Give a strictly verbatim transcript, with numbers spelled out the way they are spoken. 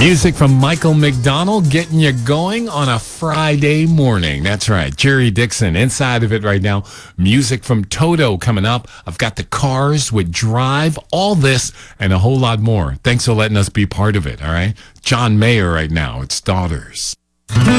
Music from Michael McDonald getting you going on a Friday morning. That's right. Jerry Dixon inside of it right now. Music from Toto coming up. I've got the Cars with Drive, all this and a whole lot more. Thanks for letting us be part of it, all right? John Mayer right now. It's Daughters.